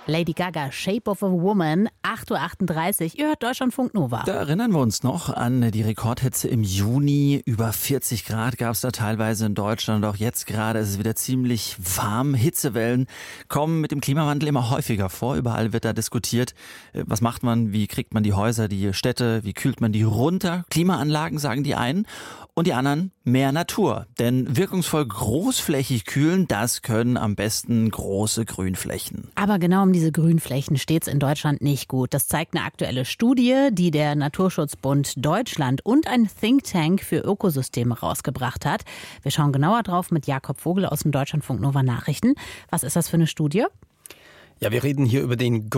Lady Gaga, Shape of a Woman, 8:38 Uhr, ihr hört Deutschlandfunk Nova. Da erinnern wir uns noch an die Rekordhitze im Juni. Über 40 Grad gab es da teilweise in Deutschland. Auch jetzt gerade ist es wieder ziemlich warm. Hitzewellen kommen mit dem Klimawandel immer häufiger vor. Überall wird da diskutiert, was macht man, wie kriegt man die Häuser, die Städte, wie kühlt man die runter. Klimaanlagen sagen die einen und die anderen mehr Natur. Denn wirkungsvoll großflächig kühlen, das können am besten große Grünflächen. Aber genau um diese Grünflächen steht es in Deutschland nicht gut. Das zeigt eine aktuelle Studie, die der Naturschutzbund Deutschland und ein Think Tank für Ökosysteme rausgebracht hat. Wir schauen genauer drauf mit Jakob Vogel aus dem Deutschlandfunk Nova Nachrichten. Was ist das für eine Studie? Ja, wir reden hier über den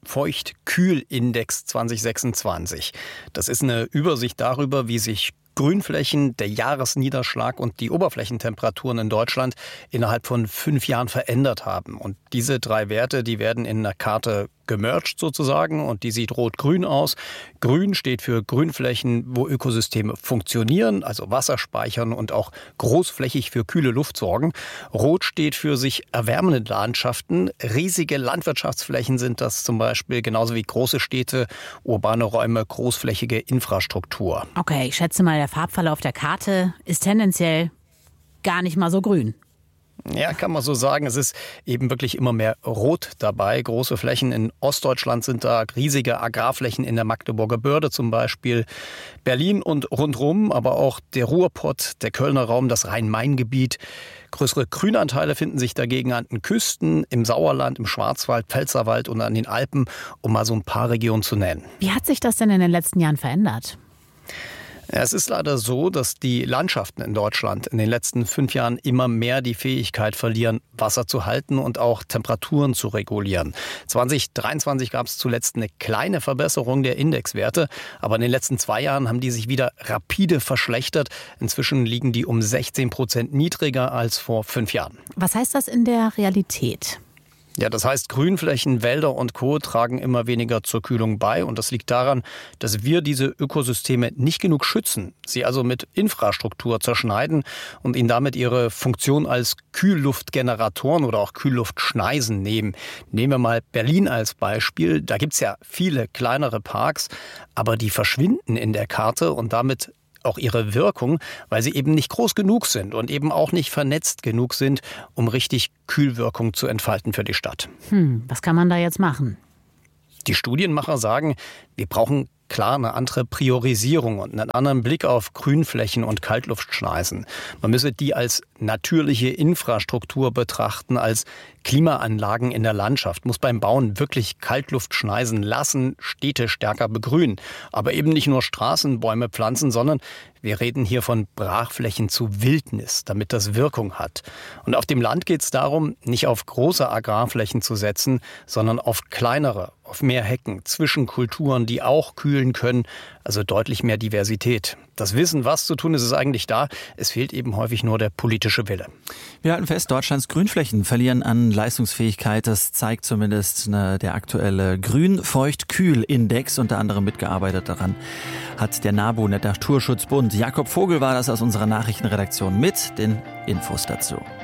Grün-Feucht-Kühl-Index 2026. Das ist eine Übersicht darüber, wie sich Grünflächen, der Jahresniederschlag und die Oberflächentemperaturen in Deutschland innerhalb von 5 Jahren verändert haben. Und diese 3 Werte, die werden in einer Karte gemerged sozusagen und die sieht rot-grün aus. Grün steht für Grünflächen, wo Ökosysteme funktionieren, also Wasser speichern und auch großflächig für kühle Luft sorgen. Rot steht für sich erwärmende Landschaften. Riesige Landwirtschaftsflächen sind das zum Beispiel, genauso wie große Städte, urbane Räume, großflächige Infrastruktur. Okay, ich schätze mal, der Farbverlauf der Karte ist tendenziell gar nicht mal so grün. Ja, kann man so sagen. Es ist eben wirklich immer mehr Rot dabei. Große Flächen in Ostdeutschland sind da, riesige Agrarflächen in der Magdeburger Börde zum Beispiel, Berlin und rundherum, aber auch der Ruhrpott, der Kölner Raum, das Rhein-Main-Gebiet. Größere Grünanteile finden sich dagegen an den Küsten, im Sauerland, im Schwarzwald, Pfälzerwald und an den Alpen, um mal so ein paar Regionen zu nennen. Wie hat sich das denn in den letzten Jahren verändert? Ja, es ist leider so, dass die Landschaften in Deutschland in den letzten 5 Jahren immer mehr die Fähigkeit verlieren, Wasser zu halten und auch Temperaturen zu regulieren. 2023 gab es zuletzt eine kleine Verbesserung der Indexwerte, aber in den letzten 2 Jahren haben die sich wieder rapide verschlechtert. Inzwischen liegen die um 16% niedriger als vor 5 Jahren. Was heißt das in der Realität? Ja, das heißt, Grünflächen, Wälder und Co. tragen immer weniger zur Kühlung bei. Und das liegt daran, dass wir diese Ökosysteme nicht genug schützen, sie also mit Infrastruktur zerschneiden und ihnen damit ihre Funktion als Kühlluftgeneratoren oder auch Kühlluftschneisen nehmen. Nehmen wir mal Berlin als Beispiel. Da gibt's ja viele kleinere Parks, aber die verschwinden in der Karte und damit auch ihre Wirkung, weil sie eben nicht groß genug sind und eben auch nicht vernetzt genug sind, um richtig Kühlwirkung zu entfalten für die Stadt. Was kann man da jetzt machen? Die Studienmacher sagen, wir brauchen klar eine andere Priorisierung und einen anderen Blick auf Grünflächen und Kaltluftschneisen. Man müsse die als natürliche Infrastruktur betrachten, als Klimaanlagen in der Landschaft. Muss beim Bauen wirklich Kaltluft schneisen lassen, Städte stärker begrünen. Aber eben nicht nur Straßen, Bäume pflanzen, sondern wir reden hier von Brachflächen zu Wildnis, damit das Wirkung hat. Und auf dem Land geht es darum, nicht auf große Agrarflächen zu setzen, sondern auf kleinere, auf mehr Hecken, Zwischenkulturen, die auch kühlen können, also deutlich mehr Diversität. Das Wissen, was zu tun ist, ist eigentlich da. Es fehlt eben häufig nur der politische Wille. Wir halten fest, Deutschlands Grünflächen verlieren an Leistungsfähigkeit. Das zeigt zumindest der aktuelle Grün-Feucht-Kühl-Index. Unter anderem mitgearbeitet daran hat der NABU, der Naturschutzbund. Jakob Vogel war das aus unserer Nachrichtenredaktion mit den Infos dazu.